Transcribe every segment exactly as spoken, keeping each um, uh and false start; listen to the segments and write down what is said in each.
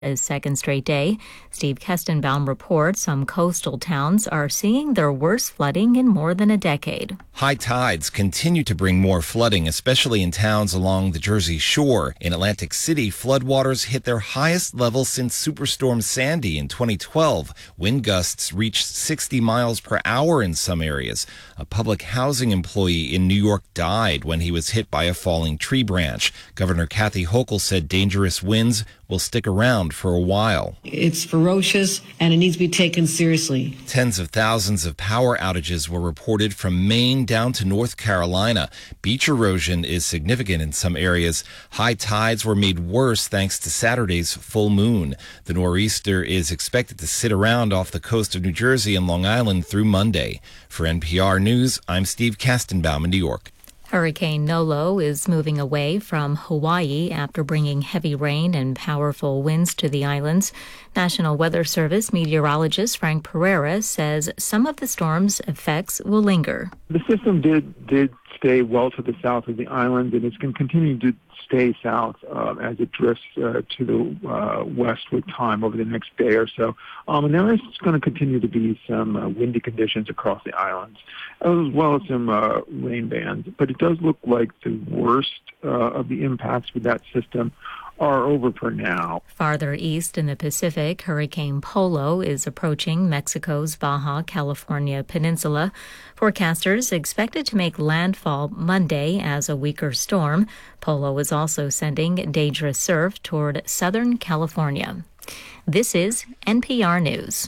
A second straight day. Steve Kestenbaum reports some coastal towns are seeing their worst flooding in more than a decade. High tides continue to bring more flooding, especially in towns along the Jersey Shore. In Atlantic City, floodwaters hit their highest level since Superstorm Sandy in twenty twelve. Wind gusts reached sixty miles per hour in some areas. A public housing employee in New York died when he was hit by a falling tree branch. Governor Kathy Hochul said dangerous winds will stick around for a while. It's ferocious and it needs to be taken seriously. Tens of thousands of power outages were reported from Maine down to North Carolina. Beach erosion is significant in some areas. High tides were made worse thanks to Saturday's full moon. The nor'easter is expected to sit around off the coast of New Jersey and Long Island through Monday. For N P R News, I'm Steve Kestenbaum in New York. Hurricane Nolo is moving away from Hawaii after bringing heavy rain and powerful winds to the islands. National Weather Service meteorologist Frank Pereira says some of the storm's effects will linger. The system did did stay well to the south of the island, and it's going to continue to stay south uh, as it drifts uh, to the uh, west with time over the next day or so. Um, and there is going to continue to be some uh, windy conditions across the islands, as well as some uh, rain bands. But it does look like the worst uh, of the impacts with that system are over for now. Farther east in the Pacific, Hurricane Polo is approaching Mexico's Baja California peninsula. Forecasters expect it to make landfall Monday as a weaker storm. Polo is also sending dangerous surf toward Southern California. This is N P R News.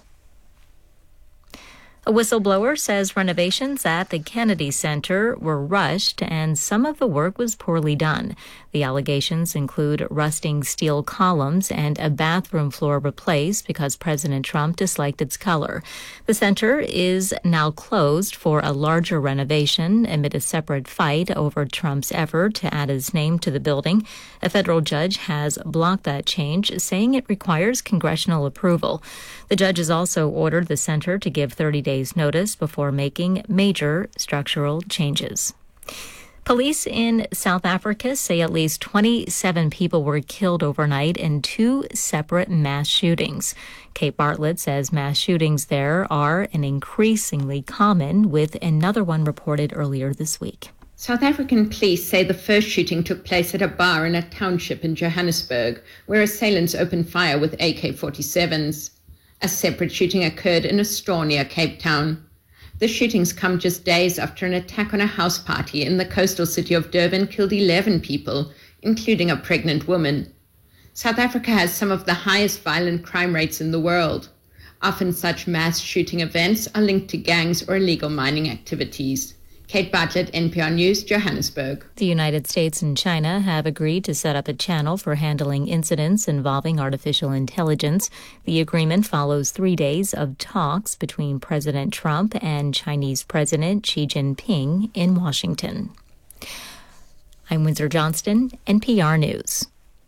A whistleblower says renovations at the Kennedy Center were rushed and some of the work was poorly done. The allegations include rusting steel columns and a bathroom floor replaced because President Trump disliked its color. The center is now closed for a larger renovation amid a separate fight over Trump's effort to add his name to the building. A federal judge has blocked that change, saying it requires congressional approval. The judge has also ordered the center to give thirty days notice before making major structural changes. Police in South Africa say at least twenty-seven people were killed overnight in two separate mass shootings. Kate Bartlett says mass shootings there are an increasingly common, with another one reported earlier this week. South African police say the first shooting took place at a bar in a township in Johannesburg, where assailants opened fire with A K forty-sevens. A separate shooting occurred in a store near Cape Town. The shootings come just days after an attack on a house party in the coastal city of Durban killed eleven people, including a pregnant woman. South Africa has some of the highest violent crime rates in the world. Often such mass shooting events are linked to gangs or illegal mining activities. Kate Bartlett, N P R News, Johannesburg. The United States and China have agreed to set up a channel for handling incidents involving artificial intelligence. The agreement follows three days of talks between President Trump and Chinese President Xi Jinping in Washington. I'm Windsor Johnston, N P R News.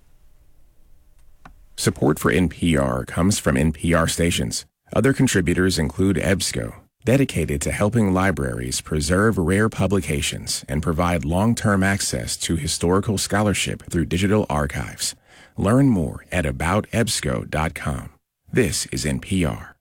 Support for N P R comes from N P R stations. Other contributors include EBSCO, dedicated to helping libraries preserve rare publications and provide long-term access to historical scholarship through digital archives. Learn more at about ebsco dot com. This is N P R.